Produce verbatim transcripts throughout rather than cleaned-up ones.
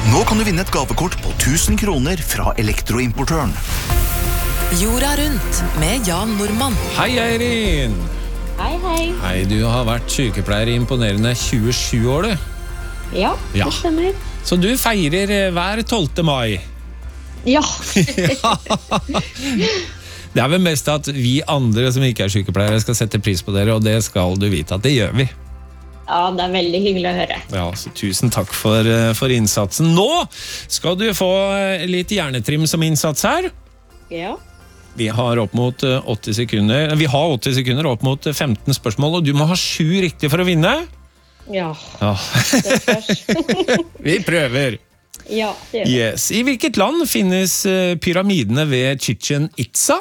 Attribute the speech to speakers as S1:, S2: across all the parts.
S1: Nå kan du vinne et gavekort på tusen kroner fra Elektroimportøren.
S2: Jorda rundt med Jan Normann.
S3: Hei, Eirin!
S4: Hei, hei.
S3: Hei, du har vært sykepleier i imponerende tjuesju år, du.
S4: Ja, det
S3: Ja.
S4: stemmer.
S3: Så du feirer eh, hver tolvte mai.
S4: Ja.
S3: Det er vel mest at vi andre som ikke er sykepleiere skal sette pris på dere, og det skal du vite at det gjør vi.
S4: Ja, det er veldig hyggelig å høre.
S3: Ja, så tusen takk for, eh, for innsatsen. Nå skal du få eh, litt hjernetrim som innsats her.
S4: Ja.
S3: Vi har opp mot eh, åtti sekunder, vi har åtti sekunder opp mot eh, femten spørsmål, og du må ha sju riktig for å vinne.
S4: Ja,
S3: Ja,
S4: det spørs.
S3: vi prøver.
S4: Ja, det gjør det.
S3: Yes. I hvilket land finnes eh, pyramidene ved Chichen Itza?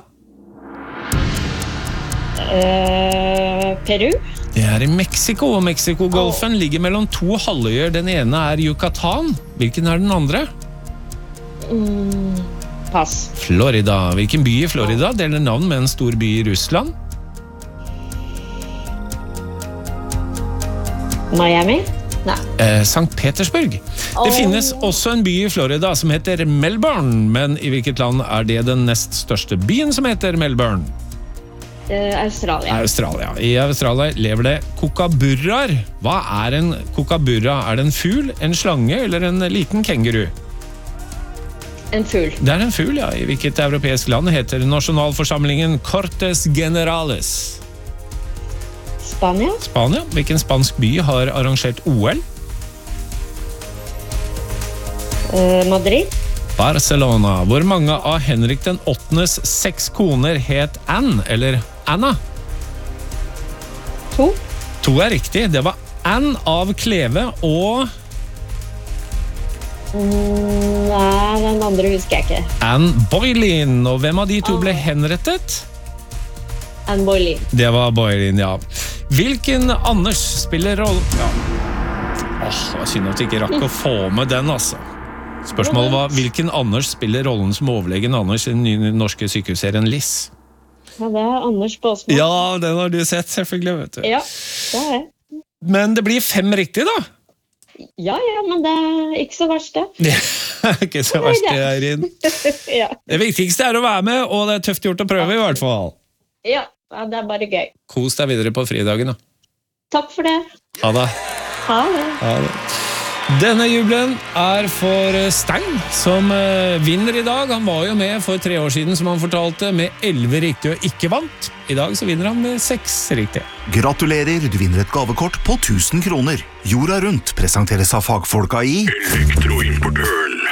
S4: Eh, Peru?
S3: Det er i Mexico, og Mexiko-golfen ligger mellom to halvøyer. Den ene er Yucatan. Hvilken er den andre?
S4: Mm, pass.
S3: Florida. Hvilken by i Florida deler navn med en stor by i Russland?
S4: Miami? Nei.
S3: Eh, Sankt Petersburg. Det
S4: Åh.
S3: finnes også en by i Florida som heter Melbourne, men i hvilket land er det den nest største byen som heter Melbourne?
S4: Eh, Australia.
S3: Australia. I Australia lever det kookaburraer. Hva er en kookaburra? Er det en fugl, en slange eller en liten kenguru?
S4: En fugl.
S3: Det er en fugl, ja. I hvilket europeisk land heter nasjonalforsamlingen Cortes Generales?
S4: Spania?
S3: Spania. Hvilken spansk by har arrangert O L?
S4: Eh, Madrid?
S3: Barcelona. Hvor mange av Henrik den åttendes seks koner het Anne, eller Anna?
S4: To?
S3: To er riktig. Det var Anne av Kleve og
S4: Mm, nei, den andre husker jeg ikke.
S3: Anne Boleyn. Og hvem av de to ble henrettet?
S4: Anne Boleyn.
S3: Det var Boleyn, ja. Hvilken Anders spiller roll... Ja. Åh, det var synd at du ikke rakk å få med den, altså. Spørsmålet var, hvilken Anders spiller rollen som overlegen Anders i den nye norske sykehusserien Liss?
S4: Ja, det er Anders Båsmo.
S3: Ja, den har du sett, selvfølgelig, vet du.
S4: Ja, det er det.
S3: Men det blir fem riktig, da.
S4: Ja, ja, men det er ikke så verst det.
S3: Det er ikke så verst, Eirin.
S4: Ja.
S3: Det viktigste er å være med, og det er tøft gjort å prøve, i hvert fall.
S4: Ja, ja, det er bare gøy.
S3: Kos deg videre på fridagen, da.
S4: Takk for det.
S3: Ha det.
S4: Ha det.
S3: Ha det. Denne jubelen er for Stein, som eh, vinner i dag. Han var jo med for tre år siden, som han fortalte, med elleve riktig og ikke vant. I dag så vinner han med seks riktig.
S1: Gratulerer, du vinner et gavekort på tusen kroner. Jorda rundt presenteres av fagfolka i Elektroimportøren.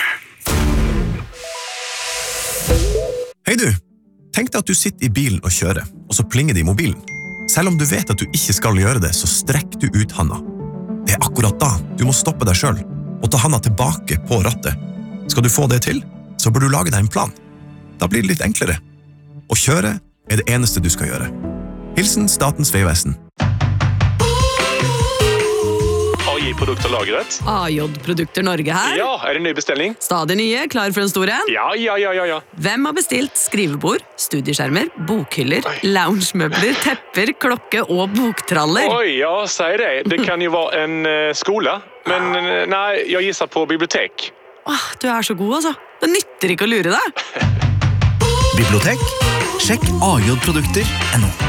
S5: Hei du, tenk deg at du sitter i bilen og kjører, og så plinger det i mobilen. Selv om du vet at du ikke skal gjøre det, så strekk du ut handa. Det er akkurat da du må stoppe deg selv og ta handa tilbake på rattet. Skal du få det til, så bør du lage deg en plan. Da blir det litt enklere. Å kjøre er det eneste du skal gjøre. Hilsen Statens vegvesen.
S6: A J-produkter lagret.
S7: A J-produkter Norge her.
S6: Ja, er det en ny bestilling?
S7: Stadig nye, klar for en stor en.
S6: Ja, ja, ja, ja, ja.
S7: Hvem har bestilt skrivebord, studieskjermer, bokhyller, loungemøbler, tepper, klokke og boktraller?
S6: Oj, ja, säg det. Det kan ju vara en uh, skola. Men uh, nej, jag gissar på bibliotek.
S7: Åh, du er så god, altså. Det nytter ikke å lure deg.
S1: Bibliotek? Sjekk a j produkter punktum no.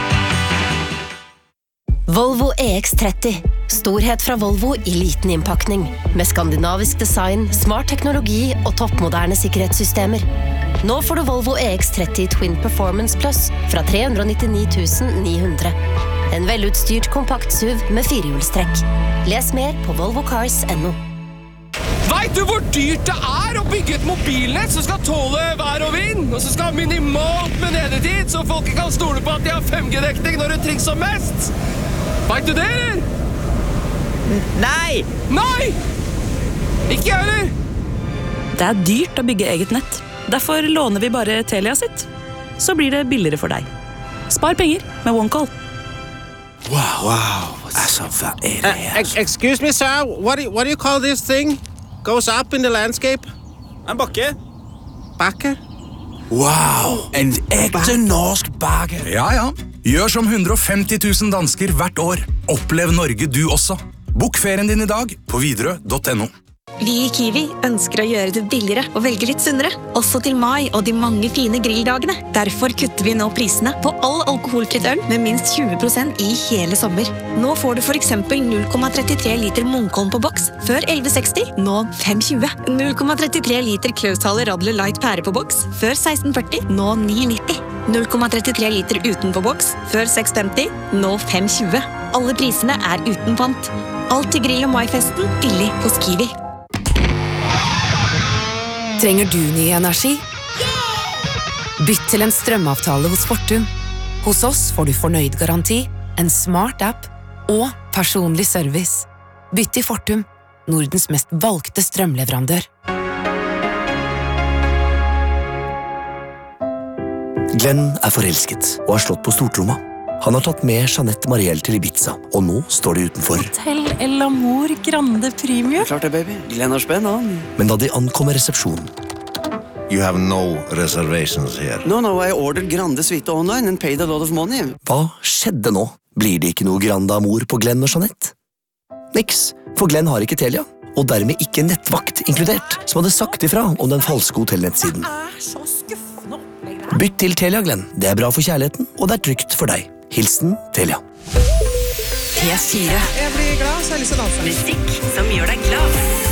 S8: Volvo E X tretti. Storhet fra Volvo i liten innpakning. Med skandinavisk design, smart teknologi og toppmoderne sikkerhetssystemer. Nå får du Volvo E X tretti Twin Performance Plus fra tre hundre nittini tusen ni hundre. En velutstyrt kompakt S U V med firehjulstrekk. Les mer på volvo cars punktum no.
S9: Vet du hvor dyrt det er å bygge et mobilnett som skal tåle vær og vind, og som skal ha minimalt med nedetid, så folk kan stole på at de har fem G-dekning når det trengs som mest? Vet du det, eller?
S10: Nei!
S9: Nei! Ikke jeg, eller?
S10: Det er dyrt å bygge eget nett. Derfor låner vi bare Telia sitt. Så blir det billigere for deg. Spar penger med OneCall.
S11: Wow. Wow. Altså, hva er det her? Uh, excuse me, sir. What do, you, what do you call this thing? Goes up in the landscape?
S9: En bakke.
S11: Bakke?
S12: Wow, en ekte norsk bakke. Ja, ja. Gjør som hundre og femti tusen dansker hvert år. Opplev Norge du også. Bok ferien din i dag på Widerøe punktum no.
S13: Vi i Kiwi ønsker å gjøre det billigere og velge litt sunnere, også til mai og de mange fine grilldagene. Derfor kutter vi nå prisene på all alkoholfritt øl med minst tjue prosent i hele sommer. Nå får du for eksempel null komma trettitre liter Munkholm på boks, før elleve seksti, nå fem tjue. null komma trettitre liter Klaushaler Radler Light pære på boks, før seksten førti, nå ni nitti. null komma trettitre liter uten på boks, før seks femti, nå fem tjue. Alle prisene er uten pant. Alt til grill- og maifesten, billig hos Kiwi.
S2: Trenger du ny energi? Bytt til en strømavtale hos Fortum. Hos oss får du fornøyd garanti, en smart app og personlig service. Bytt til Fortum, Nordens mest valgte strømleverandør.
S14: Glenn er forelsket og har slått på stortromma. Han har tatt med Jeanette Marielle til Ibiza, og nå står de utenfor.
S10: Hotel El Amor Grande Premium.
S15: Klart det, baby. Glenn har spenn, han.
S14: Men da de ankommer resepsjonen,
S16: You have no reservations here.
S15: No, no, I ordered Grande Suite online and paid a lot of money.
S14: Hva skjedde nå? Blir det ikke noe Grande Amor på Glenn og Jeanette? Niks, for Glenn har ikke Telia, og dermed ikke nettvakt inkludert, som hadde sagt ifra om den falske hotellnettsiden. Bytt til Telia, Glenn. Det er bra for kjærligheten, og det er trygt for deg. Hilsen Telia.
S2: P fire.
S17: Jeg blir glad, så jeg har lyst til å danse.
S7: Musikk som gjør deg glad.